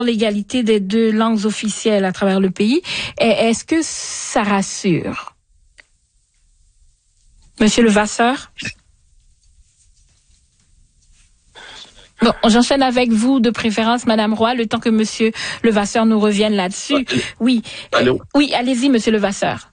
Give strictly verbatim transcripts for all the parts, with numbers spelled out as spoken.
l'égalité des deux langues officielles à travers le pays. Et est-ce que ça rassure? Monsieur Levasseur? Bon, j'enchaîne avec vous, de préférence, Madame Roy, le temps que Monsieur Levasseur nous revienne là-dessus. Oui. Allô? Oui, allez-y, Monsieur Levasseur.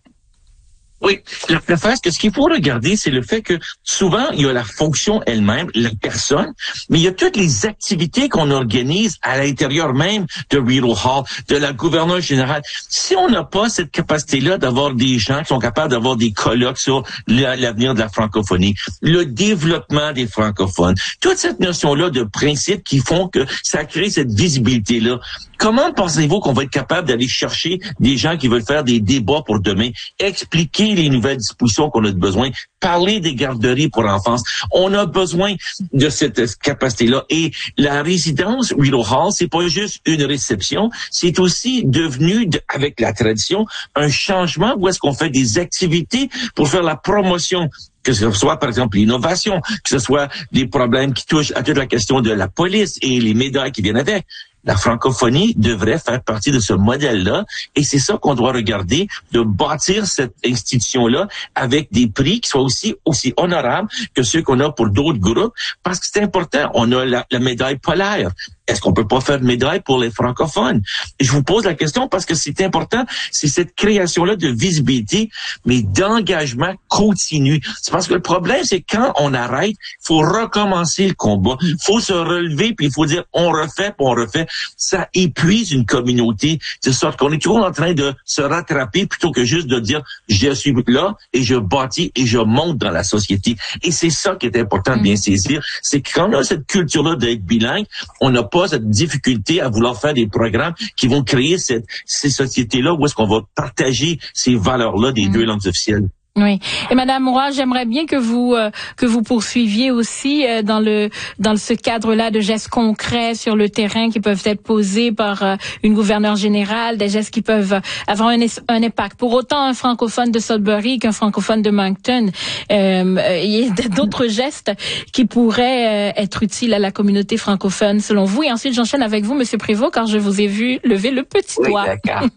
Oui, la, la face que ce qu'il faut regarder, c'est le fait que souvent, il y a la fonction elle-même, la personne, mais il y a toutes les activités qu'on organise à l'intérieur même de Rideau Hall, de la gouverneure générale. Si on n'a pas cette capacité-là d'avoir des gens qui sont capables d'avoir des colloques sur l'avenir de la francophonie, le développement des francophones, toute cette notion-là de principes qui font que ça crée cette visibilité-là, comment pensez-vous qu'on va être capable d'aller chercher des gens qui veulent faire des débats pour demain, expliquer les nouvelles dispositions qu'on a besoin, parler des garderies pour enfance? On a besoin de cette capacité-là. Et la résidence Rideau Hall, c'est pas juste une réception, c'est aussi devenu, de, avec la tradition, un changement où est-ce qu'on fait des activités pour faire la promotion, que ce soit, par exemple, l'innovation, que ce soit des problèmes qui touchent à toute la question de la police et les médias qui viennent avec. La francophonie devrait faire partie de ce modèle-là, et c'est ça qu'on doit regarder, de bâtir cette institution-là avec des prix qui soient aussi aussi honorables que ceux qu'on a pour d'autres groupes, parce que c'est important. On a la, la médaille polaire. Est-ce qu'on peut pas faire de médaille pour les francophones? Et je vous pose la question parce que c'est important, c'est cette création-là de visibilité, mais d'engagement continu. C'est parce que le problème, c'est quand on arrête, il faut recommencer le combat. Il faut se relever, puis il faut dire on refait, puis on refait. Ça épuise une communauté, de sorte qu'on est toujours en train de se rattraper plutôt que juste de dire je suis là et je bâtis et je monte dans la société. Et c'est ça qui est important de bien saisir, c'est que quand on a cette culture-là d'être bilingue, on n'a pas cette difficulté à vouloir faire des programmes qui vont créer cette, ces sociétés-là où est-ce qu'on va partager ces valeurs-là des mmh. deux langues officielles. Oui. Et Madame Roy, j'aimerais bien que vous euh, que vous poursuiviez aussi euh, dans le dans ce cadre-là de gestes concrets sur le terrain qui peuvent être posés par euh, une gouverneure générale, des gestes qui peuvent avoir un, un impact. Pour autant, un francophone de Sudbury qu'un francophone de Moncton, euh, il y a d'autres gestes qui pourraient euh, être utiles à la communauté francophone, selon vous. Et ensuite, j'enchaîne avec vous, Monsieur Prévost, car je vous ai vu lever le petit oui, doigt. D'accord.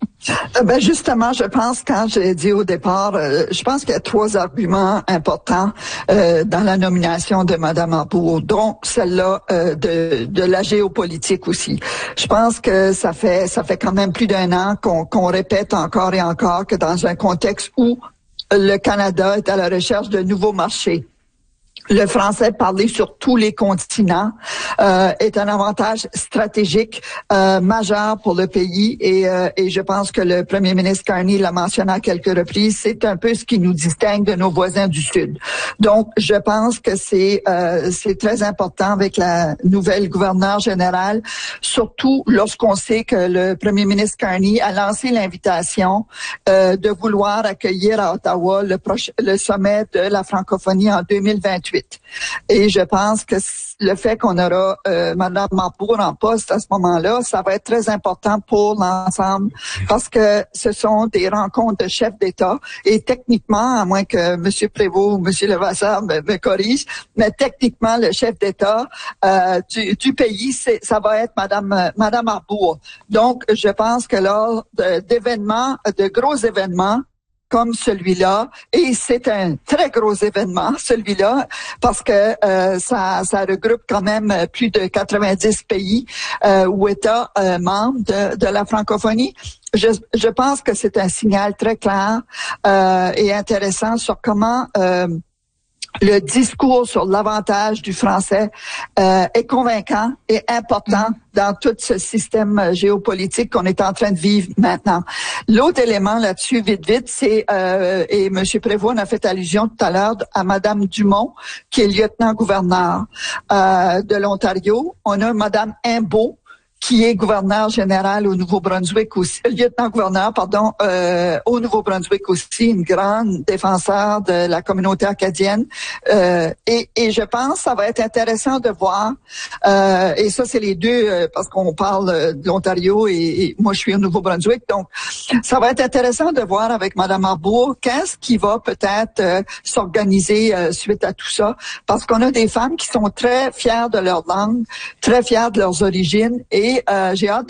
Ben justement, je pense, quand j'ai dit au départ, euh, je pense qu'il y a trois arguments importants euh, dans la nomination de Madame Arbour, dont celle-là euh, de, de la géopolitique aussi. Je pense que ça fait ça fait quand même plus d'un an qu'on qu'on répète encore et encore que dans un contexte où le Canada est à la recherche de nouveaux marchés, le français parlé sur tous les continents euh, est un avantage stratégique euh, majeur pour le pays et, euh, et je pense que le premier ministre Carney l'a mentionné à quelques reprises, c'est un peu ce qui nous distingue de nos voisins du Sud. Donc, je pense que c'est euh, c'est très important avec la nouvelle gouverneure générale, surtout lorsqu'on sait que le premier ministre Carney a lancé l'invitation euh, de vouloir accueillir à Ottawa le, proche, le sommet de la francophonie en deux mille vingt-huit. Et je pense que le fait qu'on aura euh, Mme Arbour en poste à ce moment-là, ça va être très important pour l'ensemble parce que ce sont des rencontres de chefs d'État et techniquement, à moins que M. Prévost ou M. Levasseur me, me corrige, mais techniquement, le chef d'État euh, du, du pays, c'est, ça va être Mme, Mme Arbour. Donc, je pense que lors de, d'événements, de gros événements, comme celui-là, et c'est un très gros événement, celui-là, parce que euh, ça, ça regroupe quand même plus de quatre-vingt-dix pays euh, ou États euh, membres de, de la francophonie. Je, je pense que c'est un signal très clair euh, et intéressant sur comment euh, le discours sur l'avantage du français euh, est convaincant et important dans tout ce système géopolitique qu'on est en train de vivre maintenant. L'autre élément là-dessus, vite, vite, c'est, euh, et M. Prévost en a fait allusion tout à l'heure, à Mme Dumont, qui est lieutenant-gouverneur euh, de l'Ontario. On a Mme Imbeau, qui est gouverneur général au Nouveau-Brunswick aussi, lieutenant-gouverneur, pardon, euh, au Nouveau-Brunswick aussi, une grande défenseur de la communauté acadienne. Euh, et, et je pense que ça va être intéressant de voir, euh, et ça c'est les deux, euh, parce qu'on parle de l'Ontario et, et moi je suis au Nouveau-Brunswick, donc ça va être intéressant de voir avec Mme Arbour qu'est-ce qui va peut-être euh, s'organiser euh, suite à tout ça, parce qu'on a des femmes qui sont très fières de leur langue, très fières de leurs origines, et Et euh, j'ai hâte